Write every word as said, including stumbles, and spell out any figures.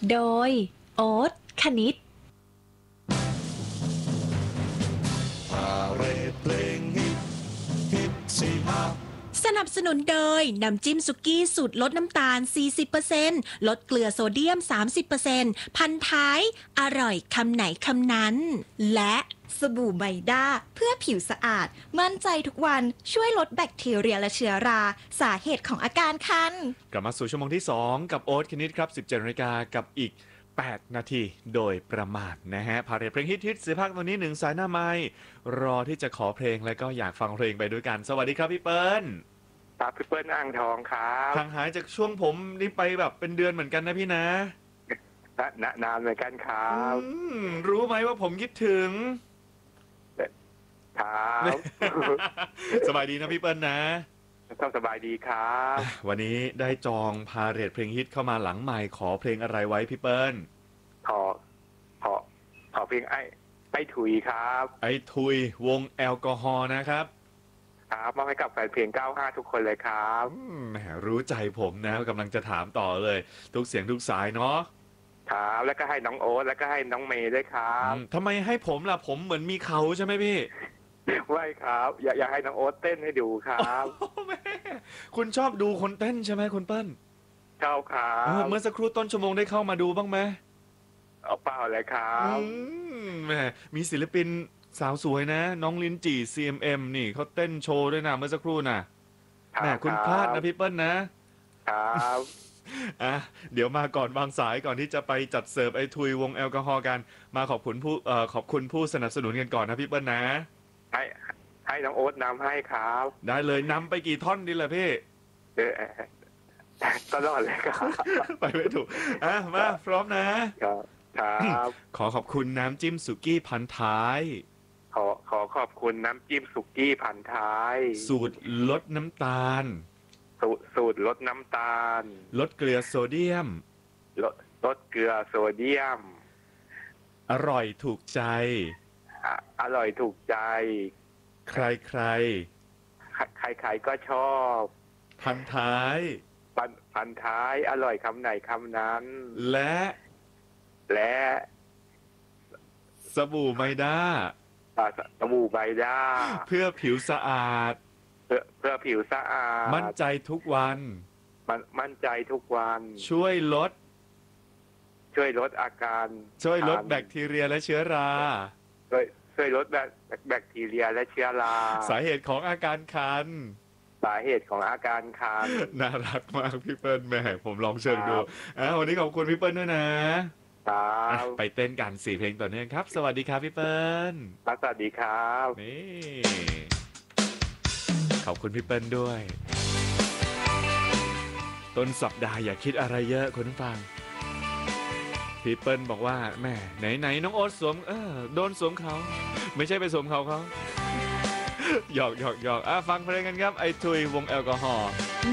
โดยโอ๊ตคณิตพาเรดเพลงฮิตฮิตสี่ห้าสนับสนุนโดยน้ำจิ้มสุกี้สูตรลดน้ำตาล สี่สิบเปอร์เซ็นต์ ลดเกลือโซเดียม สามสิบเปอร์เซ็นต์ พันท้ายอร่อยคำไหนคำนั้นและสบู่ไบด้าเพื่อผิวสะอาดมั่นใจทุกวันช่วยลดแบคทีเรียและเชื้อราสาเหตุของอาการคันกลับมาสู่ชั่วโมงที่สองกับโอ๊ตคณิตครับ สิบเจ็ดนาฬิกากับอีกแปดนาทีโดยประมาณนะฮะพาเรทเพลงฮิตฮิตสีภาคตอนนี้หนึ่งสายหน้าไม้รอที่จะขอเพลงและก็อยากฟังเพลงไปด้วยกันสวัสดีครับพี่เปิ้ลครับพี่เปิ้ลอ่างทองครับห่างหายจากช่วงผมนี่ไปแบบเป็นเดือนเหมือนกันนะพี่นะนนานเหมือนกันครับรู้ไหมว่าผมคิดถึงครับสบายดีนะพี่เปิ้ลนะต้องสบายดีครับวันนี้ได้จองพาเรทเพลงฮิตเข้ามาหลังใหม่ขอเพลงอะไรไว้พี่เปิ้ลขอขอขอเพลงไอ้ไอ้ถุยครับไอ้ถุยวงแอลกอฮอล์นะครับครับมอบให้กับแฟนเพลงเก้าห้าทุกคนเลยครับแหมรู้ใจผมนะกำลังจะถามต่อเลยทุกเสียงทุกสายเนาะครับแล้วก็ให้น้องโอ๊ตแล้วก็ให้น้องเมย์ด้วยครับทำไมให้ผมล่ะผมเหมือนมีเขาใช่ไหมพี่ไม่ครับอยากอยากให้น้องโอ๊ตเต้นให้ดูครับแม่คุณชอบดูคนเต้นใช่ไหมคุณเปิ้ลชอบครับเมื่อสักครู่ต้นชั่วโมงได้เข้ามาดูบ้างไหมเอาเปล่าเลยครับแหมมีศิลปินสาวสวยนะน้องลินจี ซี เอ็ม เอ็ม นี่เขาเต้นโชว์ด้วยนะเมื่อสักครู่น่ะแหมคุณพลาดนะพี่เปิ้ลนะครับอ่ะเดี๋ยวมาก่อนวางสายก่อนที่จะไปจัดเสิร์ฟไอ้ทุยวงแอลกอฮอล์กันมาขอบคุณผู้เอ่อขอบคุณผู้สนับสนุนกันก่อนนะพี่เปิ้ลนะให้ให้น้องโอ๊ตนำให้ครับได้เลยนำไปกี่ท่อนดีล่ะพี่เออตลอดเลยครับไปไม่ถูกอ่ะมาพร้อมนะครับครับขอขอบคุณน้ำจิ้มสุกี้พันท้ายขอขอขอบคุณน้ำจิ้มสุกี้พันท้ายสูตรลดน้ำตาลสูตรสูตรลดน้ำตาลลดเกลือโซเดียมลดลดเกลือโซเดียมอร่อยถูกใจอร่อยถูกใจใครใครใครใครก็ชอบพันท้ายพันพันท้ายอร่อยคำไหนคำนั้นและและสบู่ไมด้าสบู่ไมด้าเพื่อผิวสะอาดเพื่อเพื่อผิวสะอาดมั่นใจทุกวันมันมั่นใจทุกวันช่วยลดช่วยลดอาการช่วยลดแบคทีเรียและเชื้อราช่วยช่วยลดแบคแบคทีเรียและเชื้อราสาเหตุของอาการคันสาเหตุของอาการคันน่ารักมากพี่เปิ้ลแม่ผมลองเชิญดูอ่ะวันนี้ขอบคุณพี่เปิ้ลด้วยนะไปเต้นกันสี่เพลงต่อเนื่องครับสวัสดีครับพี่เปิ้ลสวัสดีครับนี่ขอบคุณพี่เปิ้ลด้วยต้นสัปดาห์อย่าคิดอะไรเยอะคุณฟังพี่เปิ้ลบอกว่าแม่ไหนไหนน้องโอ๊ตสวมเออโดนสวมเขาไม่ใช่ไปสวมเขาเขาหยอกหยอกหยอกอ่ะฟังเพลงกันครับไอทุยวงแอลกอฮอล์